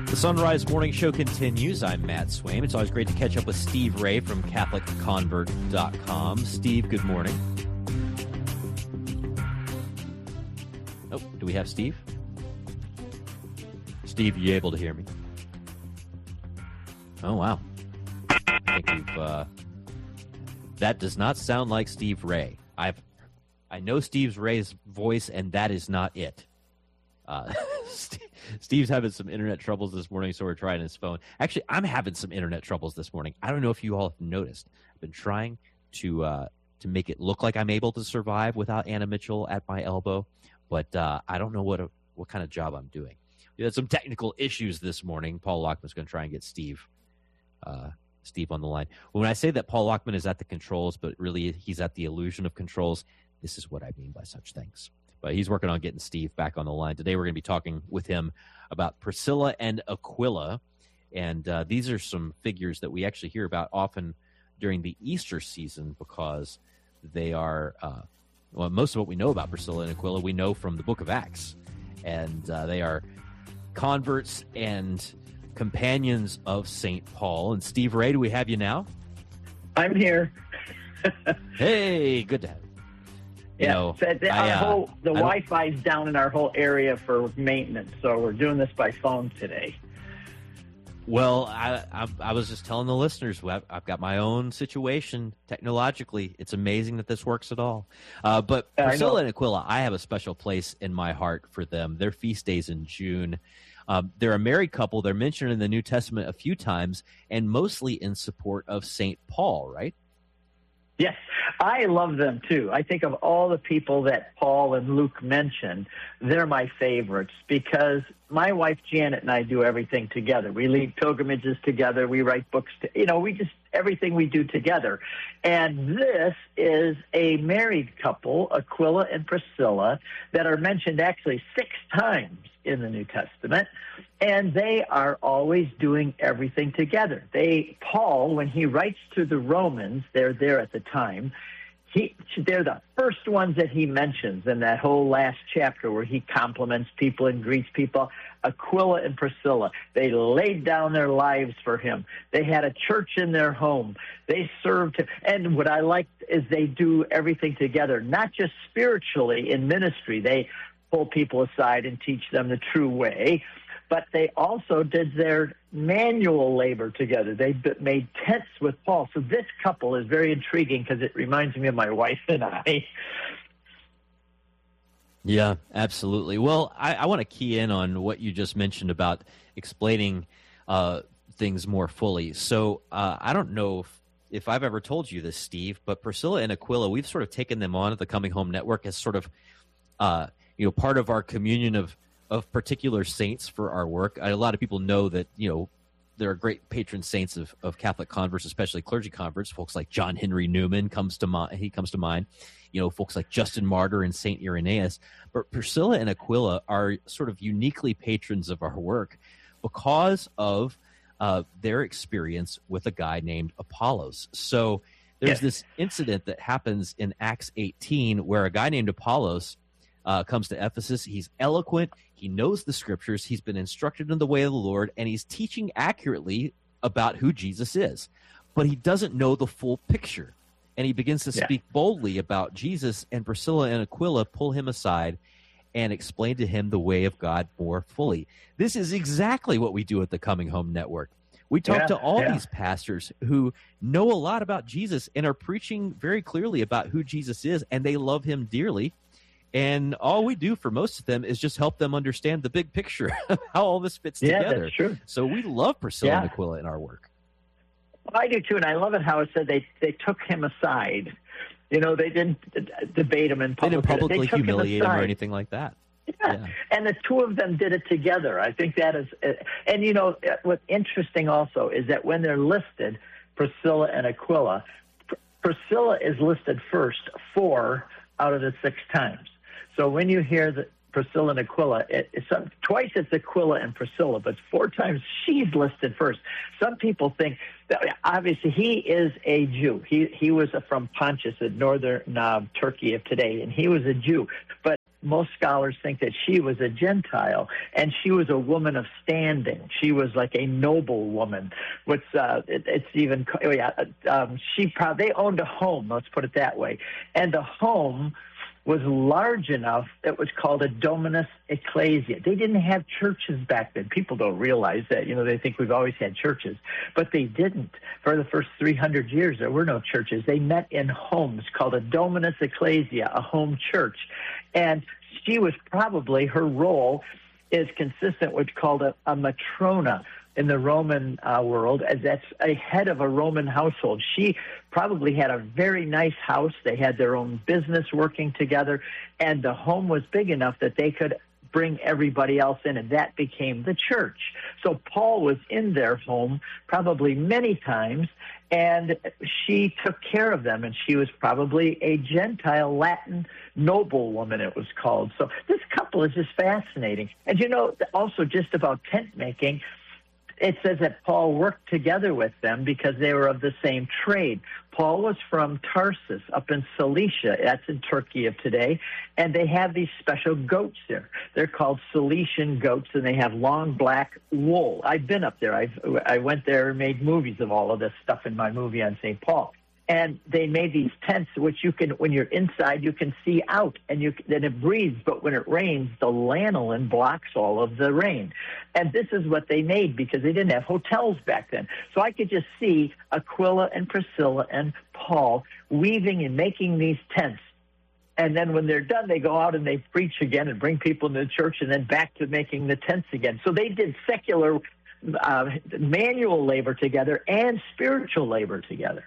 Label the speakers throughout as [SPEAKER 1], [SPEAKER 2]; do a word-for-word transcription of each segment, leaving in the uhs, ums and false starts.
[SPEAKER 1] The Sunrise Morning Show continues. I'm Matt Swaim. It's always great to catch up with Steve Ray from Catholic Convert dot com. Steve, good morning. Oh, do we have Steve? Steve, you able to hear me? Oh, wow. I think we've, uh, that does not sound like Steve Ray. I've, I know Steve Ray's voice, and that is not it. Uh, Steve's having some internet troubles this morning, so we're trying his phone. Actually, I'm having some internet troubles this morning. I don't know if you all have noticed. I've been trying to uh, to make it look like I'm able to survive without Anna Mitchell at my elbow, but uh, I don't know what a, what kind of job I'm doing. We had some technical issues this morning. Paul Lockman's going to try and get Steve uh, Steve on the line. When I say that Paul Lockman is at the controls, but really he's at the illusion of controls, this is what I mean by such things. But he's working on getting Steve back on the line. Today we're going to be talking with him about Priscilla and Aquila. And uh, these are some figures that we actually hear about often during the Easter season because they are, uh, well, most of what we know about Priscilla and Aquila we know from the book of Acts. And uh, they are converts and companions of Saint Paul. And Steve Ray, do we have you now?
[SPEAKER 2] I'm here.
[SPEAKER 1] Hey, good to have you. You
[SPEAKER 2] yeah,
[SPEAKER 1] know,
[SPEAKER 2] so the,
[SPEAKER 1] I,
[SPEAKER 2] our
[SPEAKER 1] uh,
[SPEAKER 2] whole, the Wi-Fi's down in our whole area for maintenance, so we're doing this by phone today.
[SPEAKER 1] Well, I, I, I was just telling the listeners, I've, I've got my own situation technologically. It's amazing that this works at all. Uh, but Priscilla and Aquila, I have a special place in my heart for them. Their feast days in June. Um, they're a married couple. They're mentioned in the New Testament a few times, and mostly in support of Saint Paul, right?
[SPEAKER 2] Yes, I love them too. I think of all the people that Paul and Luke mentioned, they're my favorites because my wife Janet and I do everything together. We lead pilgrimages together. We write books. To, you know, we just, everything we do together. And this is a married couple, Aquila and Priscilla, that are mentioned actually six times in the New Testament. And they are always doing everything together. They, Paul, when he writes to the Romans, they're there at the time, he, they're the first ones that he mentions in that whole last chapter where he compliments people and greets people. Aquila and Priscilla, they laid down their lives for him. They had a church in their home. They served him. And what I like is they do everything together, not just spiritually in ministry. They pull people aside and teach them the true way, but they also did their manual labor together. They made tents with Paul. So this couple is very intriguing because it reminds me of my wife and I.
[SPEAKER 1] Yeah, absolutely. Well, I, I want to key in on what you just mentioned about explaining uh, things more fully. So uh, I don't know if, if I've ever told you this, Steve, but Priscilla and Aquila, we've sort of taken them on at the Coming Home Network as sort of uh, you know, part of our communion of of particular saints for our work. A lot of people know that, you know, there are great patron saints of, of Catholic converts, especially clergy converts. Folks like John Henry Newman comes to mind. He comes to mind. You know, folks like Justin Martyr and Saint Irenaeus. But Priscilla and Aquila are sort of uniquely patrons of our work because of uh, their experience with a guy named Apollos. So there's yes. this incident that happens in Acts eighteen where a guy named Apollos Uh, comes to Ephesus. He's eloquent. He knows the scriptures. He's been instructed in the way of the Lord, and he's teaching accurately about who Jesus is. But he doesn't know the full picture, and he begins to yeah. speak boldly about Jesus, and Priscilla and Aquila pull him aside and explain to him the way of God more fully. This is exactly what we do at the Coming Home Network. We talk
[SPEAKER 2] yeah,
[SPEAKER 1] to all
[SPEAKER 2] yeah.
[SPEAKER 1] these pastors who know a lot about Jesus and are preaching very clearly about who Jesus is, and they love him dearly. And all we do for most of them is just help them understand the big picture of how all this fits
[SPEAKER 2] yeah,
[SPEAKER 1] together.
[SPEAKER 2] That's true.
[SPEAKER 1] So we love Priscilla
[SPEAKER 2] yeah.
[SPEAKER 1] and Aquila in our work.
[SPEAKER 2] Well, I do too, and I love it how it said they, they took him aside. You know, they didn't debate him in public.
[SPEAKER 1] They didn't publicly
[SPEAKER 2] they
[SPEAKER 1] humiliate
[SPEAKER 2] him,
[SPEAKER 1] him or anything like that.
[SPEAKER 2] Yeah.
[SPEAKER 1] yeah,
[SPEAKER 2] and the two of them did it together. I think that is, and you know, what's interesting also is that when they're listed, Priscilla and Aquila, Priscilla is listed first four out of the six times. So when you hear that Priscilla and Aquila, it, it's some, twice it's Aquila and Priscilla, but four times she's listed first. Some people think that obviously he is a Jew. He he was from Pontus, the northern uh, Turkey of today, and he was a Jew. But most scholars think that she was a Gentile, and she was a woman of standing. She was like a noble woman. What's uh, it, it's even oh yeah, um, she probably they owned a home. Let's put it that way, and the home was large enough that it was called a dominus ecclesia. They didn't have churches back then. People don't realize that. You know, they think we've always had churches, but they didn't. For the first three hundred years, there were no churches. They met in homes called a dominus ecclesia, a home church. And she was probably, her role is consistent with what's called a, a matrona in the Roman uh, world, as that's a head of a Roman household. She probably had a very nice house. They had their own business working together, and the home was big enough that they could bring everybody else in, and that became the church. So Paul was in their home probably many times, and she took care of them, and she was probably a Gentile Latin noblewoman, it was called. So this couple is just fascinating. And you know, also just about tent making, it says that Paul worked together with them because they were of the same trade. Paul was from Tarsus up in Cilicia. That's in Turkey of today. And they have these special goats there. They're called Cilician goats, and they have long black wool. I've been up there. I've, I went there and made movies of all of this stuff in my movie on Saint Paul. And they made these tents, which you can, when you're inside, you can see out, and you then it breathes. But when it rains, the lanolin blocks all of the rain. And this is what they made because they didn't have hotels back then. So I could just see Aquila and Priscilla and Paul weaving and making these tents. And then when they're done, they go out and they preach again and bring people into the church, and then back to making the tents again. So they did secular uh, manual labor together and spiritual labor together.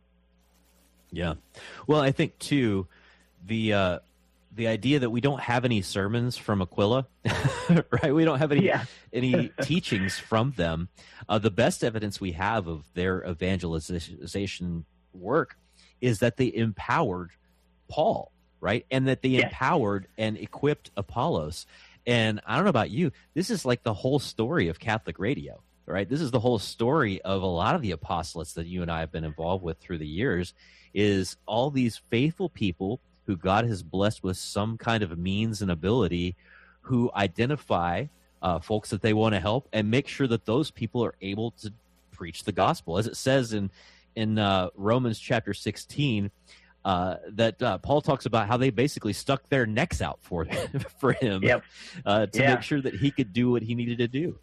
[SPEAKER 1] Yeah. Well, I think, too, the uh, the idea that we don't have any sermons from Aquila, right? We don't have any yeah. any teachings from them. Uh, the best evidence we have of their evangelization work is that they empowered Paul, right? And that they yeah. empowered and equipped Apollos. And I don't know about you, this is like the whole story of Catholic radio, right? This is the whole story of a lot of the apostolates that you and I have been involved with through the years, is all these faithful people who God has blessed with some kind of means and ability, who identify uh, folks that they want to help and make sure that those people are able to preach the gospel. As it says in, in uh, Romans chapter sixteen, uh, that uh, Paul talks about how they basically stuck their necks out for, for him yep. uh, to yeah. make sure that he could do what he needed to do.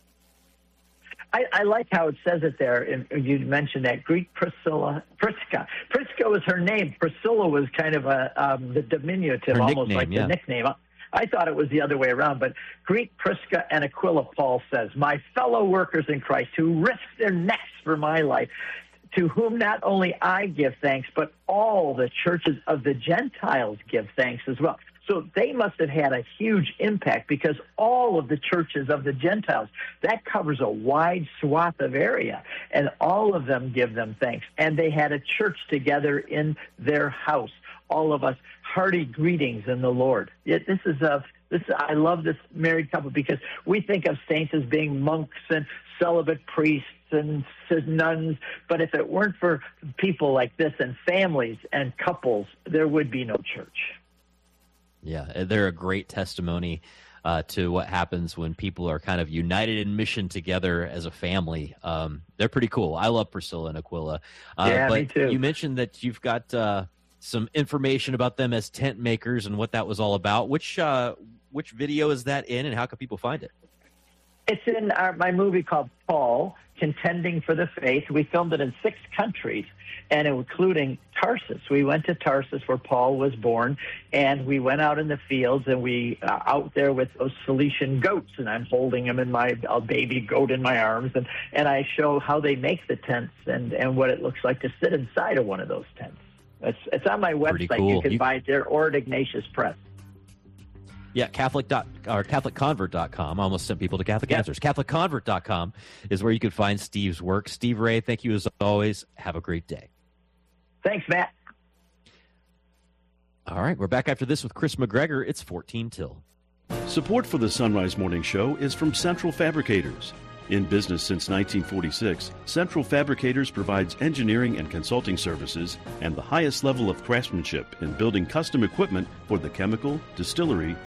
[SPEAKER 2] I, I like how it says it there. And you mentioned that Greek Priscilla, Prisca. Prisca was her name. Priscilla was kind of a um, the diminutive,
[SPEAKER 1] her
[SPEAKER 2] almost
[SPEAKER 1] nickname,
[SPEAKER 2] like
[SPEAKER 1] yeah.
[SPEAKER 2] the nickname. I thought it was the other way around, but Greek Prisca and Aquila, Paul says, my fellow workers in Christ who risked their necks for my life, to whom not only I give thanks, but all the churches of the Gentiles give thanks as well. So they must have had a huge impact, because all of the churches of the Gentiles, that covers a wide swath of area, and all of them give them thanks. And they had a church together in their house. All of us, hearty greetings in the Lord. It, this is a, this, I love this married couple, because we think of saints as being monks and celibate priests and nuns, but if it weren't for people like this and families and couples, there would be no church.
[SPEAKER 1] Yeah, they're a great testimony uh, to what happens when people are kind of united in mission together as a family. Um, they're pretty cool. I love Priscilla and Aquila. Uh,
[SPEAKER 2] yeah,
[SPEAKER 1] but
[SPEAKER 2] me too.
[SPEAKER 1] You mentioned that you've got uh, some information about them as tent makers and what that was all about. Which uh, which video is that in, and how can people find it?
[SPEAKER 2] It's in our, my movie called Paul, Contending for the Faith. We filmed it in six countries, and including Tarsus. We went to Tarsus, where Paul was born, and we went out in the fields, and we uh, out there with those Cilician goats, and I'm holding them in my a baby goat in my arms, and, and I show how they make the tents and, and what it looks like to sit inside of one of those tents. It's, it's on my website.
[SPEAKER 1] Cool.
[SPEAKER 2] You can
[SPEAKER 1] you...
[SPEAKER 2] buy it there, or at Ignatius Press.
[SPEAKER 1] Yeah, Catholic dot or Catholic Convert dot com. I almost sent people to Catholic
[SPEAKER 2] yep.
[SPEAKER 1] Answers. Catholic Convert dot com is where you can find Steve's work. Steve Ray, thank you as always. Have a great day.
[SPEAKER 2] Thanks, Matt.
[SPEAKER 1] All right, we're back after this with Chris McGregor. It's fourteen till.
[SPEAKER 3] Support for the Sunrise Morning Show is from Central Fabricators. In business since nineteen forty-six, Central Fabricators provides engineering and consulting services and the highest level of craftsmanship in building custom equipment for the chemical, distillery,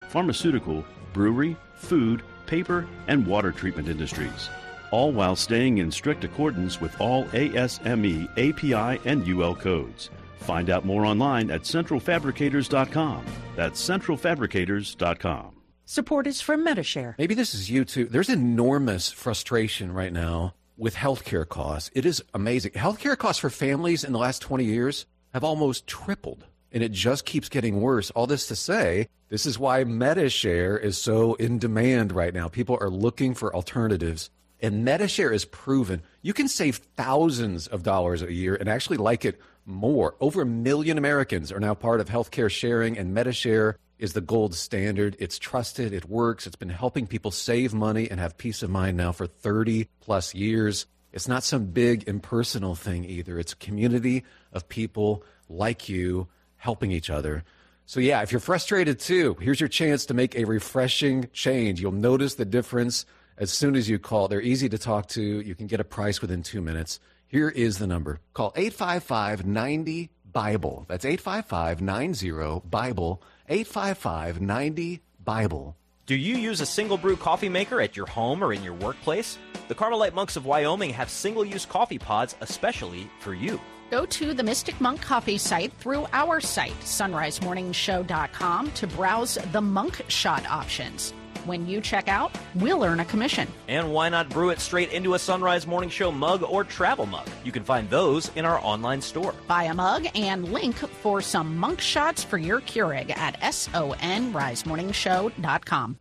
[SPEAKER 3] pharmaceutical, brewery, food, paper, and water treatment industries, all while staying in strict accordance with all A S M E, A P I, and U L codes. Find out more online at central fabricators dot com. That's central fabricators dot com.
[SPEAKER 4] Support is from Medi-Share.
[SPEAKER 5] Maybe this is you too. There's enormous frustration right now with healthcare costs. It is amazing. Healthcare costs for families in the last twenty years have almost tripled, and it just keeps getting worse. All this to say, this is why Medi-Share is so in demand right now. People are looking for alternatives, and Medi-Share is proven. You can save thousands of dollars a year and actually like it more. Over a million Americans are now part of healthcare sharing, and Medi-Share is the gold standard. It's trusted. It works. It's been helping people save money and have peace of mind now for thirty plus years. It's not some big impersonal thing either. It's a community of people like you helping each other. So yeah, if you're frustrated too, here's your chance to make a refreshing change. You'll notice the difference as soon as you call. They're easy to talk to. You can get a price within two minutes. Here is the number. Call eight five five, nine zero, BIBLE. That's eight five five, nine zero, BIBLE. eight five five, nine zero, BIBLE.
[SPEAKER 6] Do you use a single brew coffee maker at your home or in your workplace? The Carmelite Monks of Wyoming have single-use coffee pods especially for you.
[SPEAKER 4] Go to the Mystic Monk Coffee site through our site, sunrise morning show dot com, to browse the Monk Shot options. When you check out, we'll earn a commission.
[SPEAKER 6] And why not brew it straight into a Sunrise Morning Show mug or travel mug? You can find those in our online store.
[SPEAKER 4] Buy a mug and link for some Monk Shots for your Keurig at sunrise morning show dot com.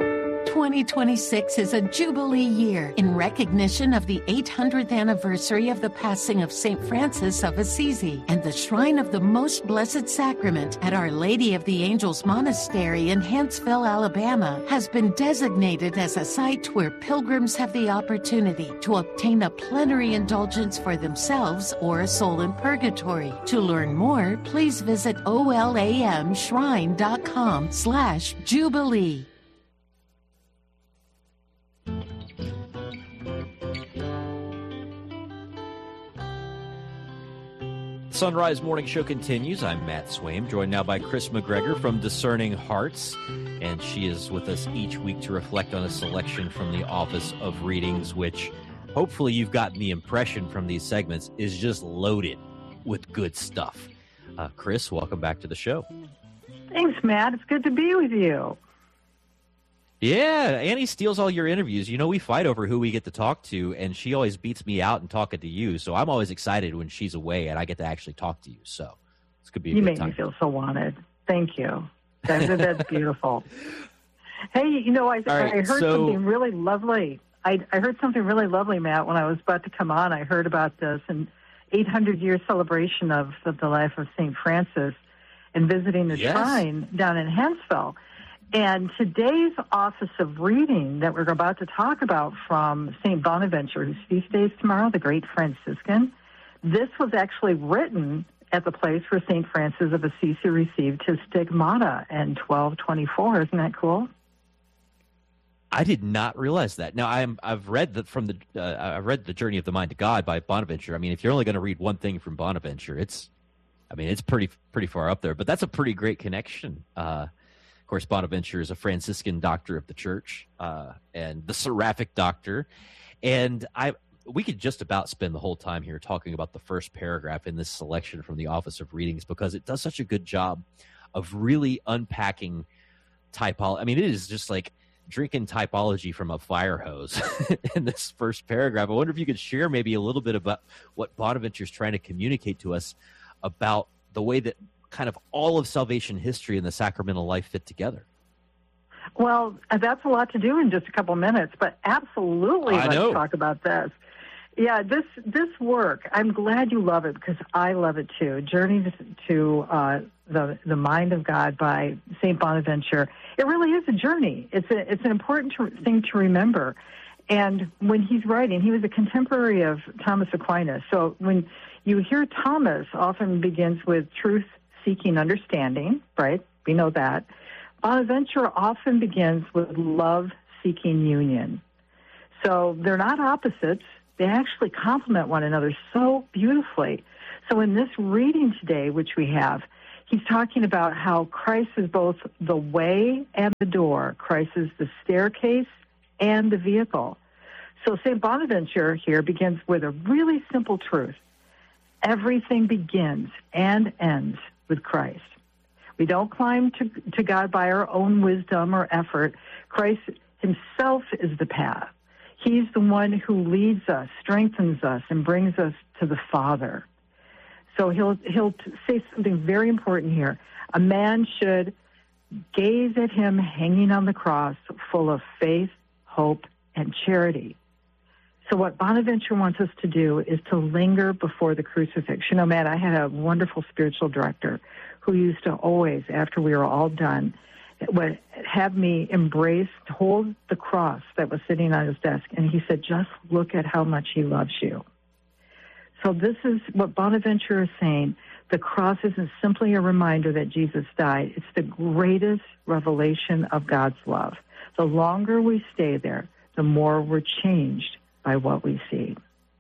[SPEAKER 7] twenty twenty-six is a Jubilee year in recognition of the eight hundredth anniversary of the passing of Saint Francis of Assisi, and the Shrine of the Most Blessed Sacrament at Our Lady of the Angels Monastery in Huntsville, Alabama, has been designated as a site where pilgrims have the opportunity to obtain a plenary indulgence for themselves or a soul in purgatory. To learn more, please visit olamshrine.com slash Jubilee.
[SPEAKER 1] Sunrise Morning Show continues. I'm Matt Swaim, joined now by Chris McGregor from Discerning Hearts, and she is with us each week to reflect on a selection from the Office of Readings, which hopefully you've gotten the impression from these segments is just loaded with good stuff. Uh, Chris, welcome back to the show.
[SPEAKER 8] Thanks, Matt. It's good to be with you.
[SPEAKER 1] Yeah, Annie steals all your interviews. You know, we fight over who we get to talk to, and she always beats me out in talking to you. So I'm always excited when she's away and I get to actually talk to you. So this could be a
[SPEAKER 8] you
[SPEAKER 1] good
[SPEAKER 8] make
[SPEAKER 1] time.
[SPEAKER 8] me feel so wanted. Thank you. That's, that's beautiful. Hey, you know, I, right, I heard
[SPEAKER 1] so,
[SPEAKER 8] something really lovely. I, I heard something really lovely, Matt, when I was about to come on. I heard about this an eight hundred year celebration of, of the life of Saint Francis and visiting the
[SPEAKER 1] yes.
[SPEAKER 8] shrine down in Huntsville. And today's Office of Reading that we're about to talk about from Saint Bonaventure, whose feast day is tomorrow, the great Franciscan, this was actually written at the place where Saint Francis of Assisi received his stigmata in twelve twenty-four. Isn't that cool?
[SPEAKER 1] I did not realize that. Now, I'm, I've read the, from the uh, I read the Journey of the Mind to God by Bonaventure. I mean, if you're only going to read one thing from Bonaventure, it's, I mean, it's pretty pretty far up there. But that's a pretty great connection. Uh, Of course, Bonaventure is a Franciscan doctor of the church uh, and the seraphic doctor. And I, we could just about spend the whole time here talking about the first paragraph in this selection from the Office of Readings because it does such a good job of really unpacking typology. I mean, it is just like drinking typology from a fire hose in this first paragraph. I wonder if you could share maybe a little bit about what Bonaventure is trying to communicate to us about the way that kind of all of salvation history and the sacramental life fit together.
[SPEAKER 8] Well, that's a lot to do in just a couple minutes, but absolutely
[SPEAKER 1] I
[SPEAKER 8] let's
[SPEAKER 1] know.
[SPEAKER 8] talk about this. Yeah, this this work, I'm glad you love it because I love it too. Journey to uh, the the Mind of God by Saint Bonaventure. It really is a journey. It's a, it's an important to, thing to remember. And when he's writing, he was a contemporary of Thomas Aquinas. So when you hear Thomas, often begins with truth seeking understanding, right? We know that. Bonaventure often begins with love-seeking union. So they're not opposites. They actually complement one another so beautifully. So in this reading today, which we have, he's talking about how Christ is both the way and the door. Christ is the staircase and the vehicle. So Saint Bonaventure here begins with a really simple truth. Everything begins and ends with Christ. We don't climb to, to God by our own wisdom or effort. Christ himself is the path. He's the one who leads us, strengthens us, and brings us to the Father. So he'll he'll say something very important here. A man should gaze at him hanging on the cross, full of faith, hope, and charity. So what Bonaventure wants us to do is to linger before the crucifix. You know, Matt, I had a wonderful spiritual director who used to always, after we were all done, would have me embrace, hold the cross that was sitting on his desk, and he said, just look at how much he loves you. So this is what Bonaventure is saying. The cross isn't simply a reminder that Jesus died. It's the greatest revelation of God's love. The longer we stay there, the more we're changed by what we see.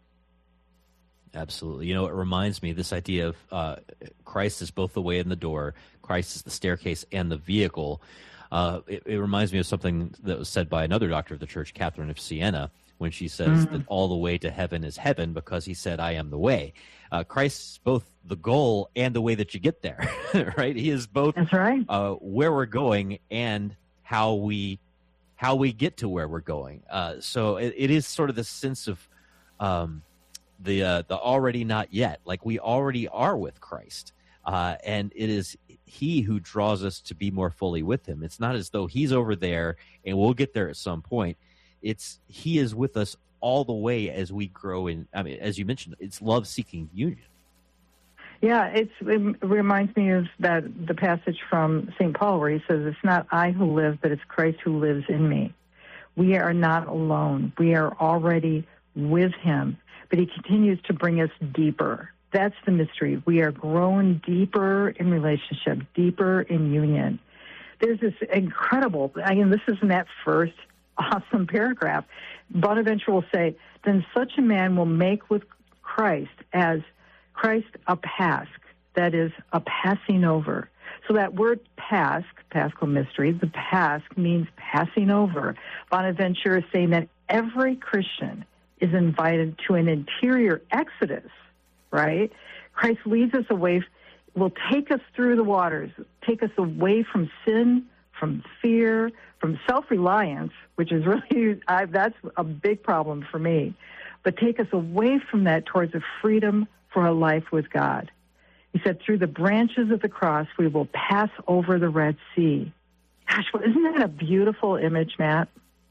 [SPEAKER 1] Absolutely. You know, it reminds me, this idea of uh, Christ is both the way and the door, Christ is the staircase and the vehicle. Uh, it, it reminds me of something that was said by another doctor of the church, Catherine of Siena, when she says mm-hmm. that all the way to heaven is heaven because he said, I am the way. Uh, Christ is both the goal and the way that you get there, right? He is both
[SPEAKER 8] That's right.
[SPEAKER 1] uh, where we're going and how we how we get to where we're going. Uh, so it, it is sort of this sense of um, the uh, the already not yet, like we already are with Christ. Uh, and it is he who draws us to be more fully with him. It's not as though he's over there and we'll get there at some point. It's he is with us all the way as we grow in. I mean, as you mentioned, it's love-seeking union.
[SPEAKER 8] Yeah, it's, it reminds me of that the passage from Saint Paul where he says, it's not I who live, but it's Christ who lives in me. We are not alone. We are already with him, but he continues to bring us deeper. That's the mystery. We are grown deeper in relationship, deeper in union. There's this incredible, I mean, this is in that first awesome paragraph. Bonaventure will say, then such a man will make with Christ as Christ a pasch, that is, a passing over. So that word pasch, paschal mystery, the pasch means passing over. Bonaventure is saying that every Christian is invited to an interior exodus, right? Christ leads us away, will take us through the waters, take us away from sin, from fear, from self-reliance, which is really, I, that's a big problem for me, but take us away from that towards a freedom for a life with God. He said, through the branches of the cross, we will pass over the Red Sea. Gosh, well, isn't that a beautiful image, Matt?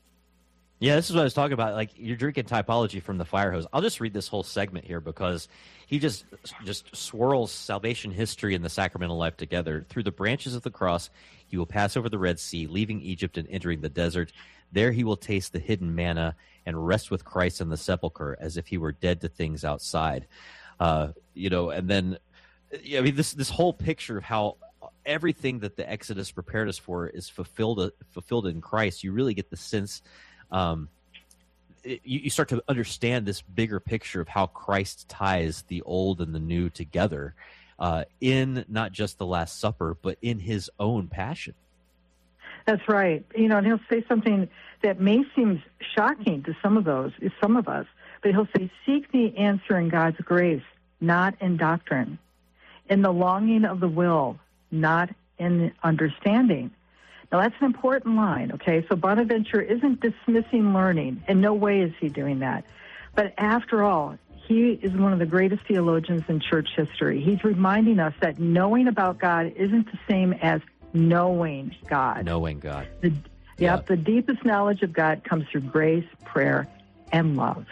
[SPEAKER 1] Yeah, this is what I was talking about. Like, you're drinking typology from the fire hose. I'll just read this whole segment here because he just just swirls salvation history and the sacramental life together. Through the branches of the cross, he will pass over the Red Sea, leaving Egypt and entering the desert. There he will taste the hidden manna and rest with Christ in the sepulcher as if he were dead to things outside. Uh, you know, and then, I mean, this this whole picture of how everything that the Exodus prepared us for is fulfilled fulfilled in Christ. You really get the sense, um, it, you, you start to understand this bigger picture of how Christ ties the old and the new together uh, in not just the Last Supper, but in his own passion.
[SPEAKER 8] That's right. You know, and he'll say something that may seem shocking to some of those, some of us, but he'll say, seek the answer in God's grace, not in doctrine, in the longing of the will, not in understanding. Now, that's an important line, okay? So Bonaventure isn't dismissing learning. In no way is he doing that. But after all, he is one of the greatest theologians in church history. He's reminding us that knowing about God isn't the same as knowing God.
[SPEAKER 1] Knowing God.
[SPEAKER 8] The, yep,
[SPEAKER 1] yeah.
[SPEAKER 8] The deepest knowledge of God comes through grace, prayer, and love.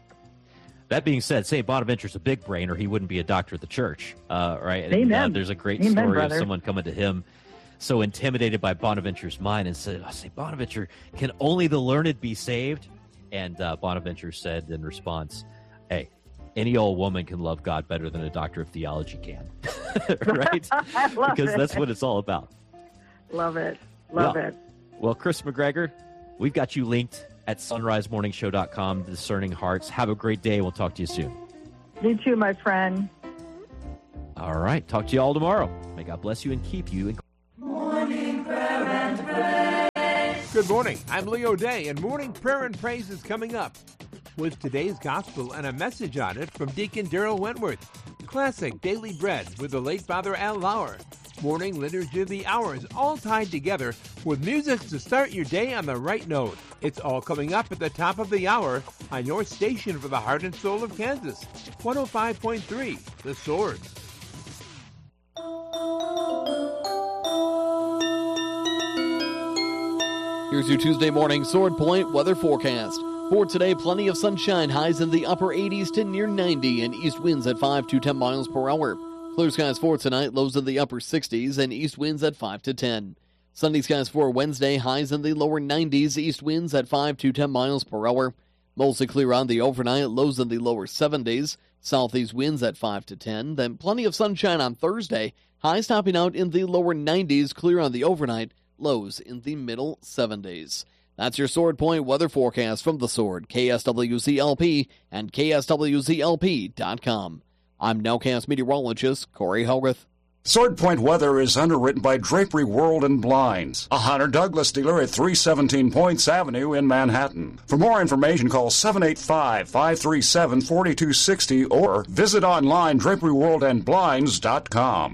[SPEAKER 1] That being said, Saint Bonaventure's a big brain, or he wouldn't be a doctor of the church, uh, right? And,
[SPEAKER 8] Amen.
[SPEAKER 1] Uh, there's a great
[SPEAKER 8] Amen,
[SPEAKER 1] story
[SPEAKER 8] brother.
[SPEAKER 1] of someone coming to him so intimidated by Bonaventure's mind and said, oh, Saint Bonaventure, can only the learned be saved? And uh, Bonaventure said in response, hey, any old woman can love God better than a doctor of theology can, right?
[SPEAKER 8] I love
[SPEAKER 1] because
[SPEAKER 8] it.
[SPEAKER 1] that's what it's all about.
[SPEAKER 8] Love it. Love
[SPEAKER 1] well,
[SPEAKER 8] it.
[SPEAKER 1] Well, Chris McGregor, we've got you linked at sunrise morning show dot com, Discerning Hearts. Have a great day. We'll talk to you soon.
[SPEAKER 8] You too, my friend.
[SPEAKER 1] All right. Talk to you all tomorrow. May God bless you and keep you.
[SPEAKER 9] Morning Prayer and Praise. Good morning. I'm Leo Day, and Morning Prayer and Praise is coming up with today's gospel and a message on it from Deacon Daryl Wentworth. Classic Daily Bread with the late Father Al Lauer. Morning Liturgy of the Hours, all tied together with music to start your day on the right note. It's all coming up at the top of the hour on your station for the heart and soul of Kansas. one oh five point three, The Sword.
[SPEAKER 10] Here's your Tuesday morning Sword Point weather forecast. For today, plenty of sunshine, highs in the upper eighties to near ninety, and east winds at five to ten miles per hour. Clear skies for tonight, lows in the upper sixties, and east winds at five to ten. Sunny skies for Wednesday, highs in the lower nineties, east winds at five to ten miles per hour. Mostly clear on the overnight, lows in the lower seventies, southeast winds at five to ten. Then plenty of sunshine on Thursday, highs topping out in the lower nineties, clear on the overnight, lows in the middle seventies. That's your Sword Point weather forecast from The Sword, K S W Z L P, and K S W Z L P dot com. I'm Nowcast meteorologist Corey Hogarth.
[SPEAKER 11] Sword Point weather is underwritten by Drapery World and Blinds, a Hunter Douglas dealer at three seventeen Points Avenue in Manhattan. For more information, call seven eight five, five three seven, four two six zero or visit online drapery world and blinds dot com.